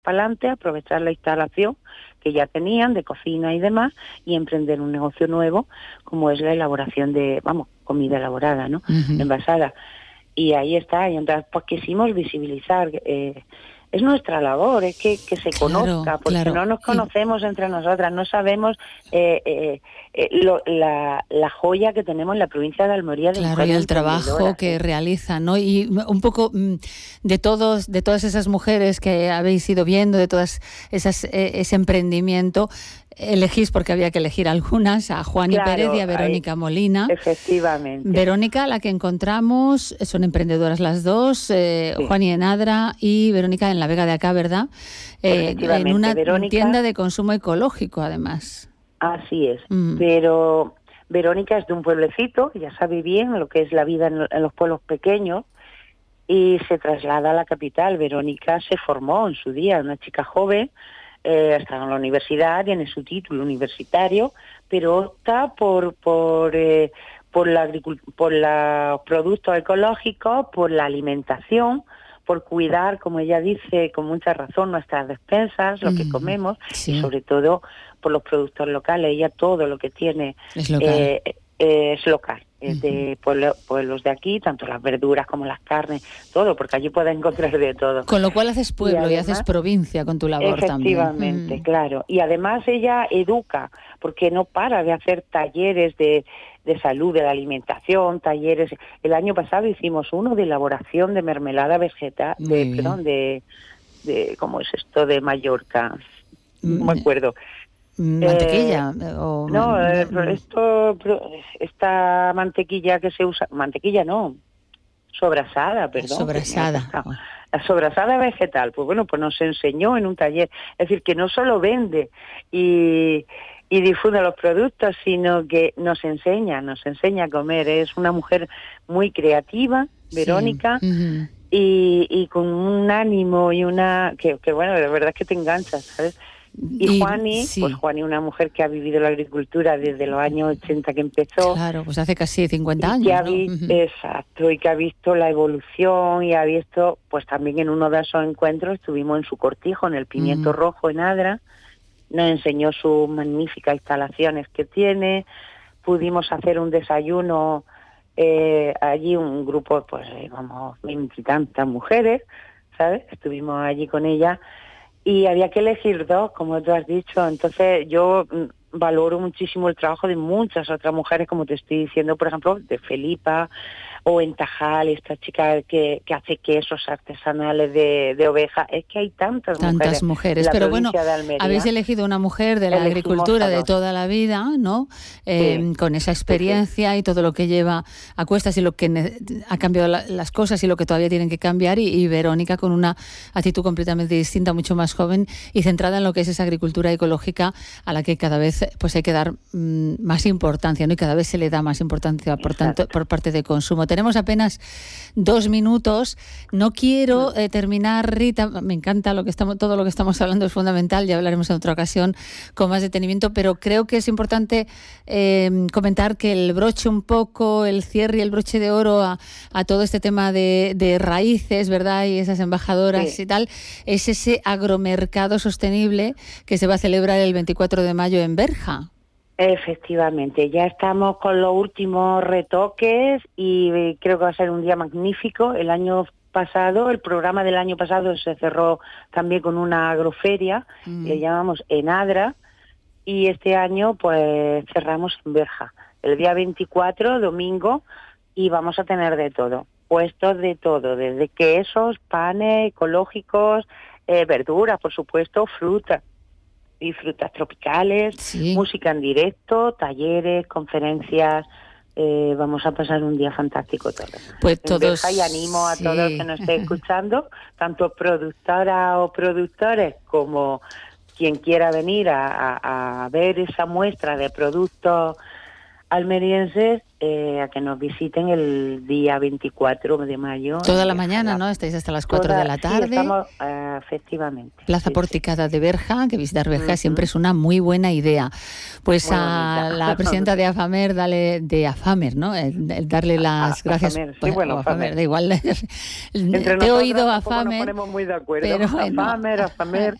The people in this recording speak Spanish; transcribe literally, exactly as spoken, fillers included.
para adelante, aprovechar la instalación que ya tenían de cocina y demás y emprender un negocio nuevo como es la elaboración de, vamos, comida elaborada, ¿no? Uh-huh. Envasada. Y ahí está, y entonces pues quisimos visibilizar, eh, es nuestra labor, es que, que se claro, conozca, porque claro. no nos conocemos y... entre nosotras, no sabemos eh, eh, eh, lo, la, la joya que tenemos en la provincia de Almería. De claro, y el trabajo que realizan, ¿no? Y un poco de todos, de todas esas mujeres que habéis ido viendo, de todas esas eh, ese emprendimiento, elegís, porque había que elegir algunas, a Juani claro, Pérez y a Verónica ahí, Molina. Efectivamente. Verónica, la que encontramos, son emprendedoras las dos, eh, sí. Juani en Adra y Verónica en la Vega de acá, ¿verdad? Eh, en una Verónica, tienda de consumo ecológico, además. Así es, mm. pero Verónica es de un pueblecito, ya sabe bien lo que es la vida en, en los pueblos pequeños, y se traslada a la capital. Verónica se formó en su día, una chica joven, Eh, está en la universidad, tiene su título universitario, pero opta por por eh, por la agricult- por los productos ecológicos, por la alimentación, por cuidar, como ella dice, con mucha razón, nuestras despensas, lo mm, que comemos, sí. y sobre todo por los productos locales. Ella todo lo que tiene es local. Eh, eh, es local. Es de pueblo, pueblos de aquí, tanto las verduras como las carnes, todo, porque allí puedes encontrar de todo. Con lo cual haces pueblo y, además, y haces provincia con tu labor efectivamente, también. Efectivamente, mm. claro. Y además ella educa, porque no para de hacer talleres de, de salud, de la alimentación, talleres. El año pasado hicimos uno de elaboración de mermelada vegetal, de, perdón, de, de, ¿cómo es esto? De Mallorca, no me acuerdo. ¿Mantequilla? Eh, o... No, eh, esto, esta mantequilla que se usa, mantequilla no, sobrasada, perdón. Sobrasada. La sobrasada vegetal, pues bueno, pues nos enseñó en un taller. Es decir, que no solo vende y, y difunde los productos, sino que nos enseña, nos enseña a comer. Es una mujer muy creativa, Verónica, sí. uh-huh. y, y con un ánimo y una, que, que bueno, de verdad es que te enganchas, ¿sabes? Y, y Juani, sí. pues Juani, una mujer que ha vivido la agricultura desde los años ochenta que empezó. Claro, pues hace casi cincuenta años, que ha ¿no? vi- uh-huh. Exacto, y que ha visto la evolución y ha visto, pues también en uno de esos encuentros estuvimos en su cortijo, en el Pimiento uh-huh. Rojo, en Adra, nos enseñó sus magníficas instalaciones que tiene, pudimos hacer un desayuno, eh, allí un grupo, pues, eh, vamos, veintitantas mujeres, ¿sabes? Estuvimos allí con ella. Y había que elegir dos, como tú has dicho. Entonces yo mm, valoro muchísimo el trabajo de muchas otras mujeres, como te estoy diciendo, por ejemplo, de Felipa, o en Tajal, esta chica que, que hace quesos artesanales de, de oveja. Es que hay tantas, tantas mujeres. mujeres. Pero bueno, habéis elegido una mujer de la Elegimos agricultura de toda la vida, ¿no? Eh, sí. Con esa experiencia sí, sí. y todo lo que lleva a cuestas y lo que ne- ha cambiado la, las cosas y lo que todavía tienen que cambiar. Y, y Verónica con una actitud completamente distinta, mucho más joven y centrada en lo que es esa agricultura ecológica a la que cada vez pues hay que dar mmm, más importancia, ¿no? Y cada vez se le da más importancia por tanto por parte de consumo. Tenemos apenas dos minutos. No quiero eh, terminar, Rita. Me encanta lo que estamos, todo lo que estamos hablando es fundamental. Ya hablaremos en otra ocasión con más detenimiento, pero creo que es importante eh, comentar que el broche un poco, el cierre y el broche de oro a, a todo este tema de, de raíces, ¿verdad? Y esas embajadoras sí. y tal, es ese agromercado sostenible que se va a celebrar el veinticuatro de mayo en Berja. Efectivamente, ya estamos con los últimos retoques y creo que va a ser un día magnífico. El año pasado, el programa del año pasado se cerró también con una agroferia, mm. le llamamos en Adra, y este año pues cerramos en Berja. El día veinticuatro, domingo, y vamos a tener de todo, puestos de todo, desde quesos, panes ecológicos, eh, verduras, por supuesto, frutas. Y frutas tropicales, sí. música en directo, talleres, conferencias. Eh, vamos a pasar un día fantástico todos. Pues todos. Y animo a sí. todos los que nos estén escuchando, tanto productoras o productores como quien quiera venir a, a, a ver esa muestra de productos almerienses eh, a que nos visiten el día veinticuatro de mayo. Toda la mañana, ¿no? Estáis hasta las cuatro de la tarde. Sí, estamos, uh, efectivamente. Plaza sí, Porticada sí. de Berja, que visitar Berja uh-huh. siempre es una muy buena idea. Pues muy a bonita. La presidenta de AFAMER, dale, de AFAMER, ¿no? El, el darle las a, gracias. AFAMER, sí, bueno, AFAMER, da igual. Te he oído AFAMER. Nos ponemos muy de acuerdo. Pero bueno, AFAMER, AFAMER.